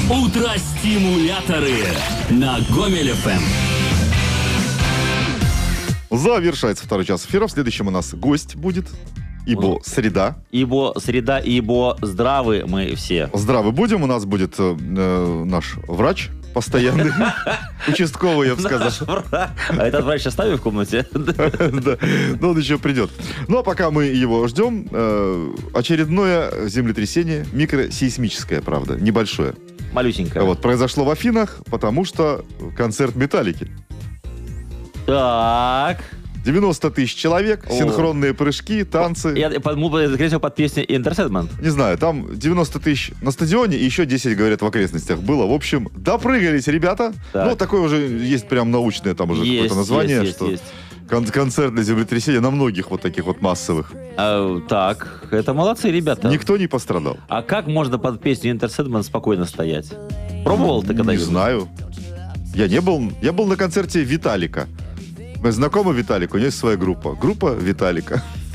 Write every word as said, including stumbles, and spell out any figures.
Утро-стимуляторы на Гомель эф эм. Завершается второй час эфира. В следующем у нас гость будет. Ибо среда. Ибо среда, ибо здравы мы все. Здравы будем. У нас будет э, наш врач постоянный. Участковый, я бы сказал. А этот врач оставим в комнате? Да, но он еще придет. Ну, а пока мы его ждем, очередное землетрясение, микросейсмическое, правда, небольшое. Малюсенькое. Вот, произошло в Афинах, потому что концерт Металлики. Так... девяносто тысяч человек, О. синхронные прыжки, танцы. Я подумал, скорее всего, под песню Entertainment. Не знаю, там девяносто тысяч на стадионе и еще десять, говорят, в окрестностях было. В общем, допрыгались ребята. Так. Ну, такое уже есть прям научное там уже Есть, какое-то название, есть, что есть, кон- концерт для землетрясения на многих вот таких вот массовых. А, так, это молодцы ребята. Никто не пострадал. А как можно под песню Entertainment спокойно стоять? Пробовал ты Не когда-нибудь? знаю. Я не был. Я был на концерте Виталика. Мы знакомы Виталик, у него есть своя группа. Группа Виталика.